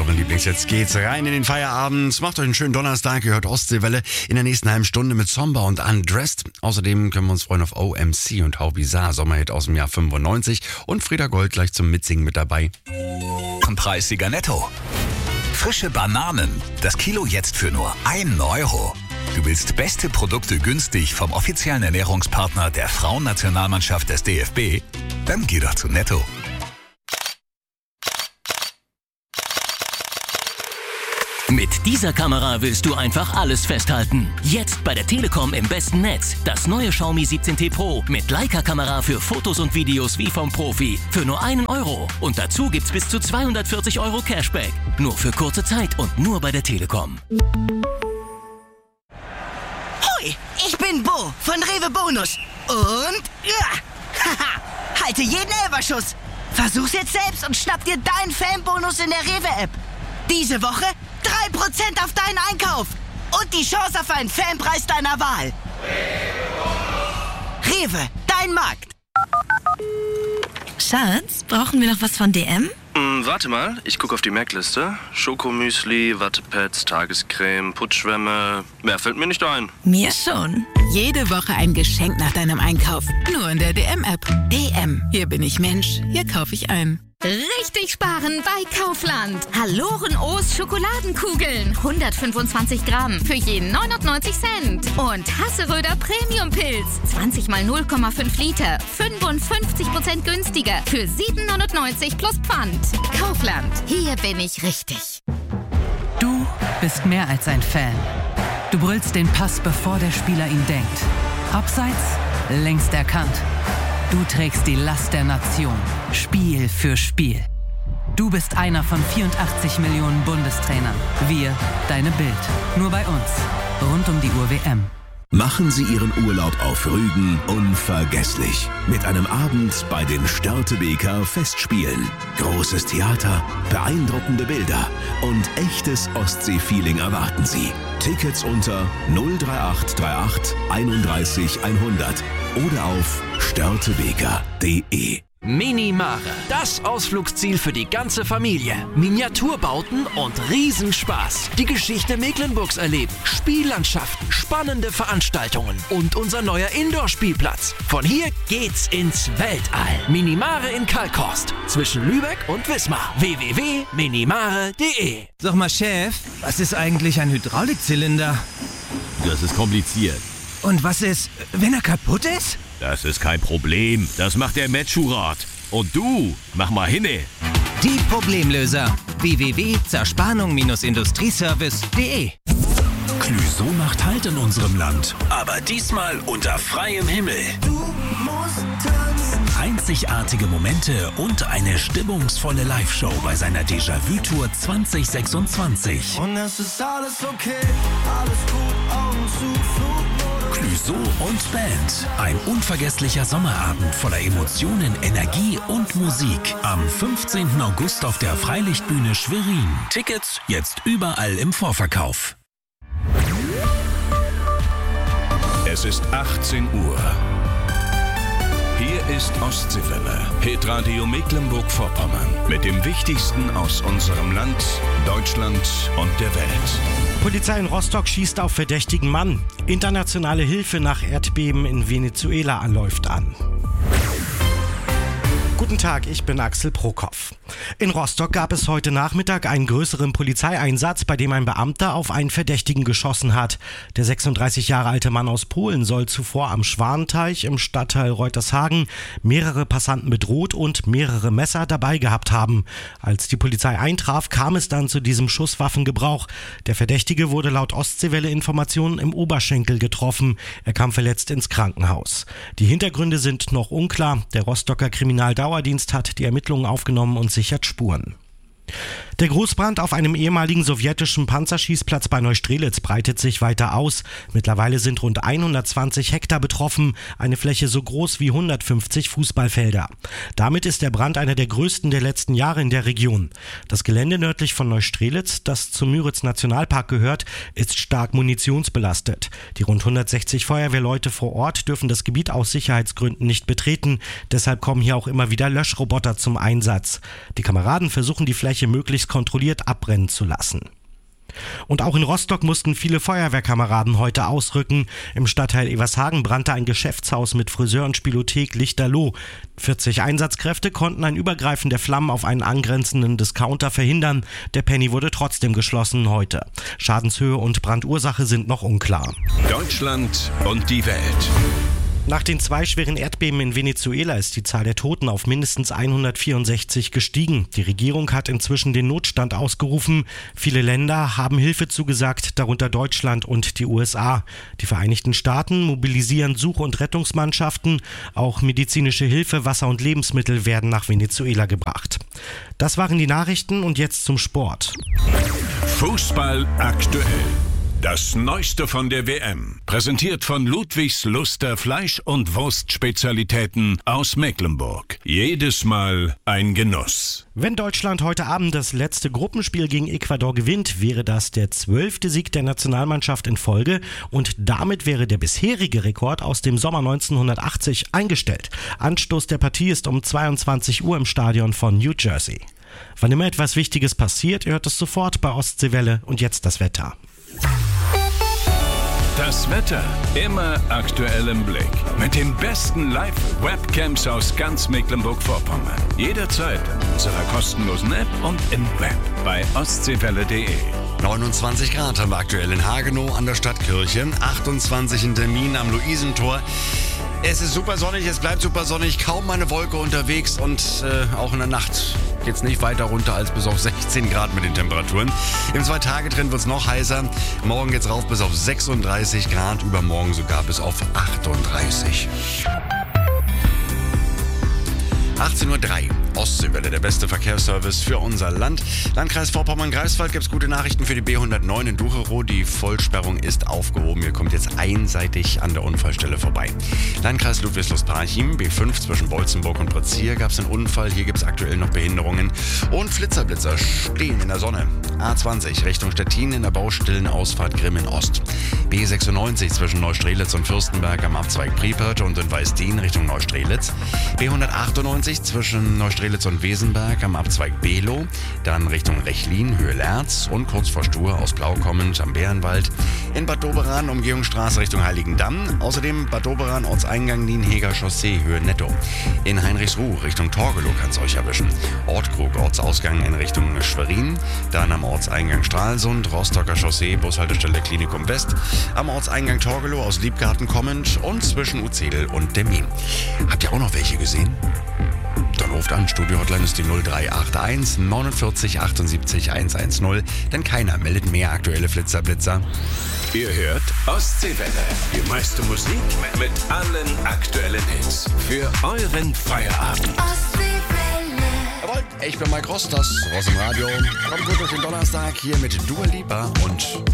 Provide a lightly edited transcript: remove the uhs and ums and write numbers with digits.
euren Lieblingshits geht's rein in den Feierabend. Macht euch einen schönen Donnerstag, ihr hört Ostseewelle in der nächsten halben Stunde mit Zomba und Undressed. Außerdem können wir uns freuen auf OMC und How Bizarre, Sommerhit aus dem Jahr 95 und Frieda Gold gleich zum Mitsingen mit dabei. Preisiger netto. Frische Bananen, das Kilo jetzt für nur 1 Euro. Du willst beste Produkte günstig vom offiziellen Ernährungspartner der Frauennationalmannschaft des DFB? Dann geh doch zu Netto. Mit dieser Kamera willst du einfach alles festhalten. Jetzt bei der Telekom im besten Netz. Das neue Xiaomi 17T Pro mit Leica-Kamera für Fotos und Videos wie vom Profi. Für nur 1 Euro. Und dazu gibt's bis zu 240 Euro Cashback. Nur für kurze Zeit und nur bei der Telekom. Hoi, ich bin Bo von Rewe Bonus. Und halte jeden Elferschuss. Versuch's jetzt selbst und schnapp dir deinen Fanbonus in der Rewe-App. Diese Woche 3% auf deinen Einkauf und die Chance auf einen Fanpreis deiner Wahl. Rewe, dein Markt. Schatz, brauchen wir noch was von DM? Warte mal, ich gucke auf die Merkliste. Schokomüsli, Wattepads, Tagescreme, Putzschwämme. Mehr fällt mir nicht ein. Mir schon. Jede Woche ein Geschenk nach deinem Einkauf. Nur in der DM-App. DM. Hier bin ich Mensch. Hier kaufe ich ein. Richtig sparen bei Kaufland. Hallorenoos Schokoladenkugeln. 125 Gramm für jeden 99 Cent. Und Hasseröder Premium-Pilz. 20 mal 0,5 Liter. 55% günstiger. Für 7,99 plus Pfand. Kaufland. Hier bin ich richtig. Du bist mehr als ein Fan. Du brüllst den Pass, bevor der Spieler ihn denkt. Abseits, längst erkannt. Du trägst die Last der Nation, Spiel für Spiel. Du bist einer von 84 Millionen Bundestrainern. Wir, deine Bild. Nur bei uns. Rund um die Uhr WM. Machen Sie Ihren Urlaub auf Rügen unvergesslich. Mit einem Abend bei den Störtebeker Festspielen. Großes Theater, beeindruckende Bilder und echtes Ostsee-Feeling erwarten Sie. Tickets unter 03838 31 100 oder auf störtebeker.de. Minimare, das Ausflugsziel für die ganze Familie. Miniaturbauten und Riesenspaß. Die Geschichte Mecklenburgs erleben, Spiellandschaften, spannende Veranstaltungen und unser neuer Indoor-Spielplatz. Von hier geht's ins Weltall. Minimare in Kalkhorst, zwischen Lübeck und Wismar. www.minimare.de. Sag mal, Chef, was ist eigentlich ein Hydraulikzylinder? Das ist kompliziert. Und was ist, wenn er kaputt ist? Das ist kein Problem. Das macht der Metschurat. Und du, mach mal hinne. Die Problemlöser. www.zerspannung-industrieservice.de. Clüso macht Halt in unserem Land. Aber diesmal unter freiem Himmel. Du musst tanzen. Einzigartige Momente und eine stimmungsvolle Live-Show bei seiner Déjà-vu-Tour 2026. Und es ist alles okay, alles gut, Augen zu, Clüso und Band. Ein unvergesslicher Sommerabend voller Emotionen, Energie und Musik. Am 15. August auf der Freilichtbühne Schwerin. Tickets jetzt überall im Vorverkauf. Es ist 18 Uhr. Hier ist Ostseewelle, Hitradio Mecklenburg-Vorpommern. Mit dem Wichtigsten aus unserem Land, Deutschland und der Welt. Polizei in Rostock schießt auf verdächtigen Mann. Internationale Hilfe nach Erdbeben in Venezuela läuft an. Guten Tag, ich bin Axel Prokop. In Rostock gab es heute Nachmittag einen größeren Polizeieinsatz, bei dem ein Beamter auf einen Verdächtigen geschossen hat. Der 36 Jahre alte Mann aus Polen soll zuvor am Schwanteich im Stadtteil Reutershagen mehrere Passanten bedroht und mehrere Messer dabei gehabt haben. Als die Polizei eintraf, kam es dann zu diesem Schusswaffengebrauch. Der Verdächtige wurde laut Ostseewelle-Informationen im Oberschenkel getroffen. Er kam verletzt ins Krankenhaus. Die Hintergründe sind noch unklar. Der Rostocker Kriminaldauerdienst hat die Ermittlungen aufgenommen und sichert Spuren. Der Großbrand auf einem ehemaligen sowjetischen Panzerschießplatz bei Neustrelitz breitet sich weiter aus. Mittlerweile sind rund 120 Hektar betroffen, eine Fläche so groß wie 150 Fußballfelder. Damit ist der Brand einer der größten der letzten Jahre in der Region. Das Gelände nördlich von Neustrelitz, das zum Müritz Nationalpark gehört, ist stark munitionsbelastet. Die rund 160 Feuerwehrleute vor Ort dürfen das Gebiet aus Sicherheitsgründen nicht betreten. Deshalb kommen hier auch immer wieder Löschroboter zum Einsatz. Die Kameraden versuchen, die Fläche möglichst alles kontrolliert abbrennen zu lassen. Und auch in Rostock mussten viele Feuerwehrkameraden heute ausrücken. Im Stadtteil Evershagen brannte ein Geschäftshaus mit Friseur und Spielothek lichterloh. 40 Einsatzkräfte konnten ein Übergreifen der Flammen auf einen angrenzenden Discounter verhindern. Der Penny wurde trotzdem geschlossen heute. Schadenshöhe und Brandursache sind noch unklar. Deutschland und die Welt. Nach den 2 schweren Erdbeben in Venezuela ist die Zahl der Toten auf mindestens 164 gestiegen. Die Regierung hat inzwischen den Notstand ausgerufen. Viele Länder haben Hilfe zugesagt, darunter Deutschland und die USA. Die Vereinigten Staaten mobilisieren Such- und Rettungsmannschaften. Auch medizinische Hilfe, Wasser und Lebensmittel werden nach Venezuela gebracht. Das waren die Nachrichten und jetzt zum Sport. Fußball aktuell. Das Neueste von der WM, präsentiert von Ludwigs Luster Fleisch- und Wurstspezialitäten aus Mecklenburg. Jedes Mal ein Genuss. Wenn Deutschland heute Abend das letzte Gruppenspiel gegen Ecuador gewinnt, wäre das der 12. Sieg der Nationalmannschaft in Folge und damit wäre der bisherige Rekord aus dem Sommer 1980 eingestellt. Anstoß der Partie ist um 22 Uhr im Stadion von New Jersey. Wann immer etwas Wichtiges passiert, ihr hört es sofort bei Ostseewelle und jetzt das Wetter. Das Wetter immer aktuell im Blick. Mit den besten Live-Webcams aus ganz Mecklenburg-Vorpommern. Jederzeit in unserer kostenlosen App und im Web bei ostseewelle.de. 29 Grad haben wir aktuell in Hagenow an der Stadtkirche, 28 in Termin am Luisentor. Es ist super sonnig, es bleibt super sonnig, kaum eine Wolke unterwegs und auch in der Nacht geht es nicht weiter runter als bis auf 16 Grad mit den Temperaturen. Im 2-Tage-Trend wird es noch heißer. Morgen geht es rauf bis auf 36 Grad, übermorgen sogar bis auf 38. 18:03 Uhr, Ostseewelle, der beste Verkehrsservice für unser Land. Landkreis Vorpommern-Greifswald gibt es gute Nachrichten für die B109 in Ducherow. Die Vollsperrung ist aufgehoben. Ihr kommt jetzt einseitig an der Unfallstelle vorbei. Landkreis Ludwigslust-Parchim, B5 zwischen Bolzenburg und Bretzier gab es einen Unfall. Hier gibt es aktuell noch Behinderungen. Und Flitzer-Blitzer stehen in der Sonne. A20 Richtung Stettin in der Baustillenausfahrt Grimmen Ost. B96 zwischen Neustrelitz und Fürstenberg am Abzweig Priepert und in Weißdien Richtung Neustrelitz. B198 zwischen Neustrelitz und Wesenberg am Abzweig Below, dann Richtung Rechlin, Höhe Lerz und kurz vor Stur aus Blau kommend am Bärenwald. In Bad Doberan, Umgehungsstraße Richtung Heiligendamm, außerdem Bad Doberan, Ortseingang Nienheger Chaussee, Höhe Netto. In Heinrichsruh Richtung Torgelow kann es euch erwischen. Ortkrug, Ortsausgang in Richtung Schwerin, dann am Ortseingang Stralsund, Rostocker Chaussee, Bushaltestelle Klinikum West, am Ortseingang Torgelow aus Liebgarten kommend und zwischen Uzedel und Demmin. Habt ihr auch noch welche gesehen? Dann ruft an, Studio-Hotline ist die 0381 49 78 110, denn keiner meldet mehr aktuelle Flitzer-Blitzer. Ihr hört Ostseewelle, die meiste Musik mit allen aktuellen Hits für euren Feierabend. Ostseewelle. Jawohl, ich bin Mike Ross, das Ross im Radio. Kommt gut durch den Donnerstag hier mit Dua Lipa und